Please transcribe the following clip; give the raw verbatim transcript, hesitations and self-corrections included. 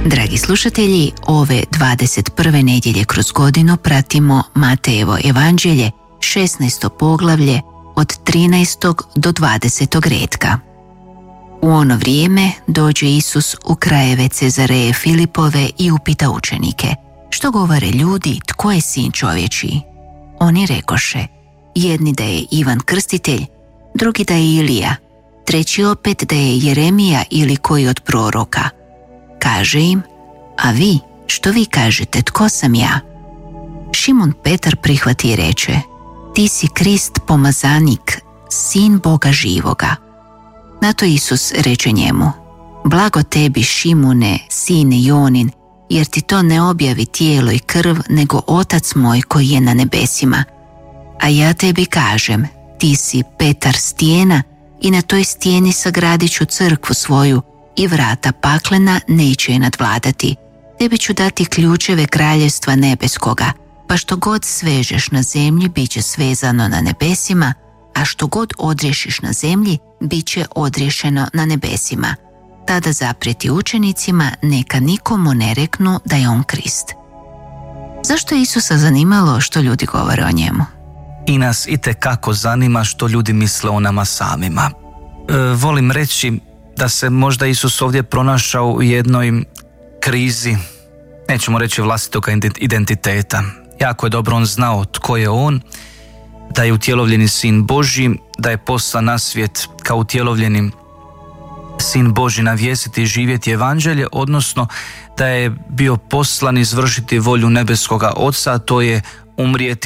Dragi slušatelji, ove dvadeset prve nedjelje kroz godinu pratimo Matejevo evanđelje, šesnaesto poglavlje, od trinaestog do dvadesetog retka. U ono vrijeme dođe Isus u krajeve Cezareje Filipove i upita učenike: što govore ljudi, tko je sin čovječiji? Oni rekoše: jedni da je Ivan Krstitelj, drugi da je Ilija, treći opet da je Jeremija ili koji od proroka. Kaže im: a vi, što vi kažete, tko sam ja? Šimon Petar prihvati i reče: ti si Krist, pomazanik, sin Boga živoga. Na to Isus reče njemu: blago tebi, Šimune, sine Jonin, jer ti to ne objavi tijelo i krv, nego Otac moj koji je na nebesima. A ja tebi kažem, ti si Petar stijena i na toj stijeni sagradit ću crkvu svoju i vrata paklena neće je nadvladati. Tebi ću dati ključeve kraljevstva nebeskoga, pa što god svežeš na zemlji, bit će svezano na nebesima, a što god odriješiš na zemlji, bit će odriješeno na nebesima. Tada zaprijeti učenicima, neka nikomu ne reknu da je on Krist. Zašto je Isusa zanimalo što ljudi govore o njemu? I nas itekako zanima što ljudi misle o nama samima. E, volim reći da se možda Isus ovdje pronašao u jednoj krizi, nećemo reći vlastitog identiteta. Jako je dobro on znao tko je on, da je utjelovljeni sin Božji, da je poslan na svijet kao utjelovljeni sin Božji navijestiti i živjeti evanđelje, odnosno da je bio poslan izvršiti volju nebeskoga Oca, a to je umrijeti